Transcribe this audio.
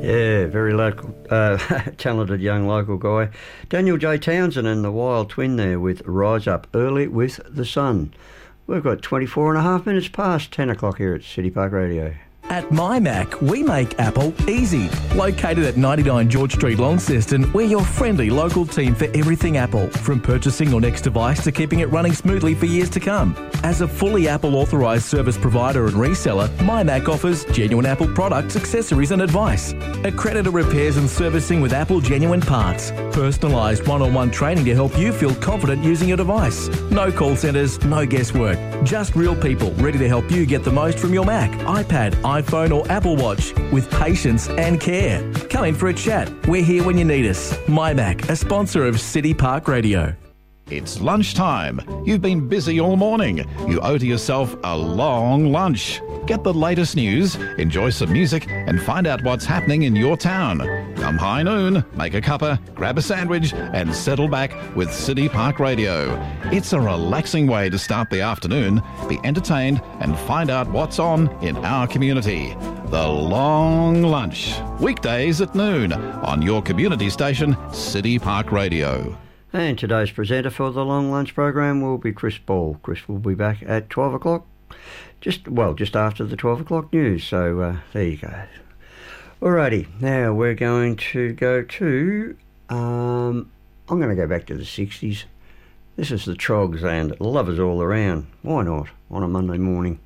Yeah, very local, talented young local guy. Daniel J. Townsend and the Wild Twin there with Rise Up Early with the Sun. We've got 24 and a half minutes past 10 o'clock here at City Park Radio. At MyMac, we make Apple easy. Located at 99 George Street, Launceston, we're your friendly local team for everything Apple, from purchasing your next device to keeping it running smoothly for years to come. As a fully Apple authorised service provider and reseller, MyMac offers genuine Apple products, accessories and advice. Accredited repairs and servicing with Apple genuine parts. Personalised one-on-one training to help you feel confident using your device. No call centres, no guesswork. Just real people ready to help you get the most from your Mac, iPad, iPhone or Apple Watch with patience and care. Come in for a chat. We're here when you need us. MyMac, a sponsor of City Park Radio. It's lunchtime. You've been busy all morning. You owe to yourself a long lunch. Get the latest news, enjoy some music, and find out what's happening in your town. Come high noon, make a cuppa, grab a sandwich, and settle back with City Park Radio. It's a relaxing way to start the afternoon, be entertained, and find out what's on in our community. The Long Lunch, weekdays at noon, on your community station, City Park Radio. And today's presenter for the Long Lunch program will be Chris Ball. Chris will be back at 12 o'clock, just after the 12 o'clock news. So there you go. Alrighty, now we're going to go to, I'm going to go back to the 60s. This is the Trogs and Lovers All Around. Why not, on a Monday morning?